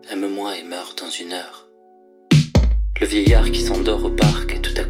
aime-moi et meurs dans 1 heure. Le vieillard qui s'endort au parc et tout à